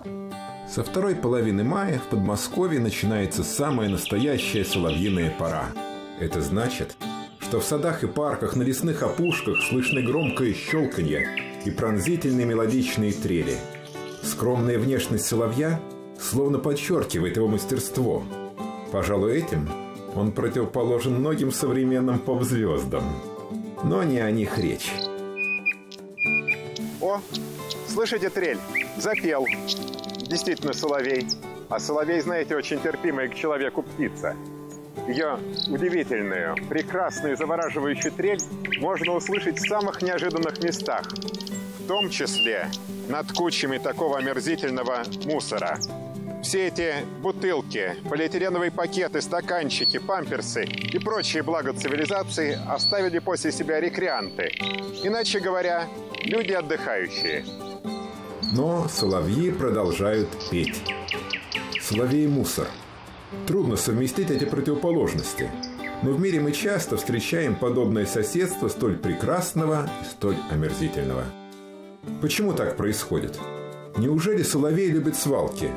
Со второй половины мая в Подмосковье начинается самая настоящая соловьиная пора. Это значит, что в садах и парках на лесных опушках слышны громкое щелканье и пронзительные мелодичные трели. Скромная внешность соловья словно подчеркивает его мастерство. Пожалуй, этим он противоположен многим современным поп-звездам. Но не о них речь. О, слышите трель? Запел. Действительно соловей. А соловей, знаете, очень терпимая к человеку птица. Ее удивительную, прекрасную, завораживающую трель можно услышать в самых неожиданных местах. В том числе над кучами такого омерзительного мусора. Все эти бутылки, полиэтиленовые пакеты, стаканчики, памперсы и прочие блага цивилизации оставили после себя рекреанты. Иначе говоря, люди отдыхающие. Но соловьи продолжают петь. Соловей и мусор. Трудно совместить эти противоположности. Но в мире мы часто встречаем подобное соседство столь прекрасного и столь омерзительного. Почему так происходит? Неужели соловей любит свалки?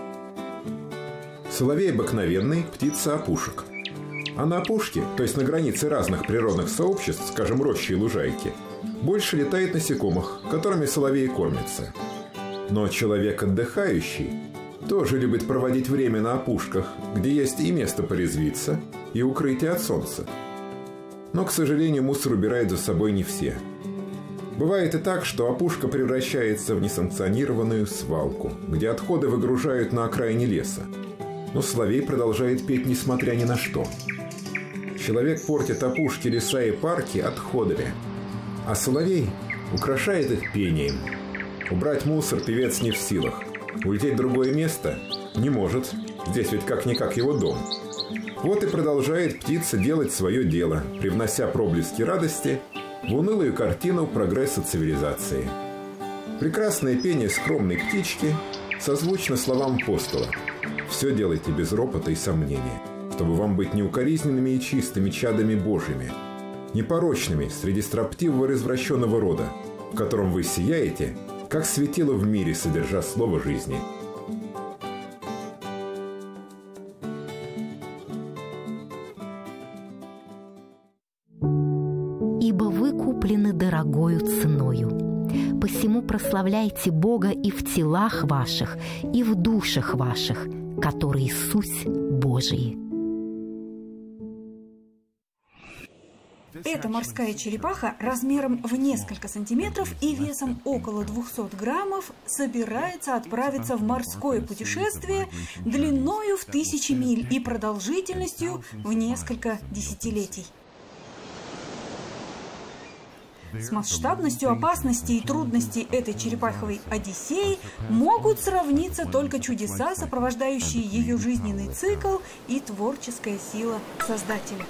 Соловей обыкновенный – птица опушек. А на опушке, то есть на границе разных природных сообществ, скажем, рощи и лужайки, больше летает насекомых, которыми соловей кормится. Но человек отдыхающий тоже любит проводить время на опушках, где есть и место порезвиться, и укрытие от солнца. Но, к сожалению, мусор убирают за собой не все. Бывает и так, что опушка превращается в несанкционированную свалку, где отходы выгружают на окраине леса. Но соловей продолжает петь несмотря ни на что. Человек портит опушки, леса и парки отходами, а соловей украшает их пением. Убрать мусор певец не в силах. Улететь в другое место не может. Здесь ведь как-никак его дом. Вот и продолжает птица делать свое дело, привнося проблески радости в унылую картину прогресса цивилизации. Прекрасное пение скромной птички созвучно словам апостола: «Все делайте без ропота и сомнения, чтобы вам быть неукоризненными и чистыми чадами Божьими, непорочными среди строптивого и развращенного рода, в котором вы сияете, как светило в мире, содержа слово жизни». «Ибо вы куплены дорогою ценою. Посему прославляйте Бога и в телах ваших, и в душах ваших, которые суть Божии». Эта морская черепаха размером в несколько сантиметров и весом около 200 граммов собирается отправиться в морское путешествие длиною в 1000 миль и продолжительностью в несколько десятилетий. С масштабностью опасности и трудностей этой черепаховой одиссеи могут сравниться только чудеса, сопровождающие ее жизненный цикл и творческая сила Создателя.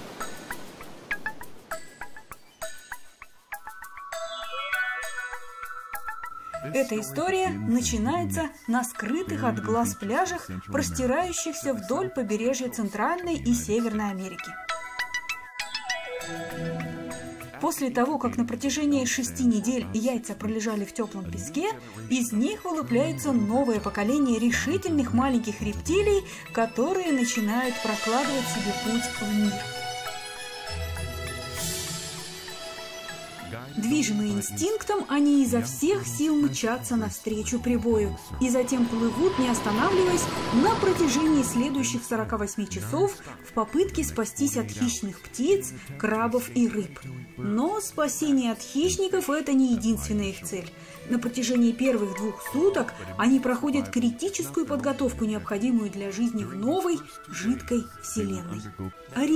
Эта история начинается на скрытых от глаз пляжах, простирающихся вдоль побережья Центральной и Северной Америки. После того, как на протяжении 6 недель яйца пролежали в теплом песке, из них вылупляется новое поколение решительных маленьких рептилий, которые начинают прокладывать себе путь в мир. Движимые инстинктом, они изо всех сил мчатся навстречу прибою и затем плывут, не останавливаясь, на протяжении следующих 48 часов в попытке спастись от хищных птиц, крабов и рыб. Но спасение от хищников – это не единственная их цель. На протяжении первых 2 суток они проходят критическую подготовку, необходимую для жизни в новой, жидкой вселенной.